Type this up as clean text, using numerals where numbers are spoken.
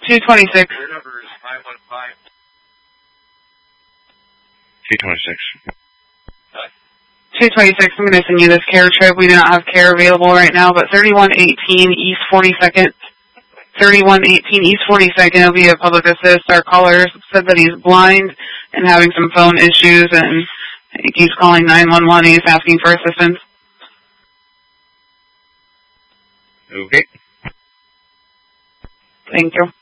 226. Your number is 515. 226, I'm going to send you this care trip. We do not have care available right now, but 3118 East 42nd. 3118 East 42nd will be a public assist. Our caller said that he's blind and having some phone issues, and he keeps calling 911. He's asking for assistance. Okay. Thank you.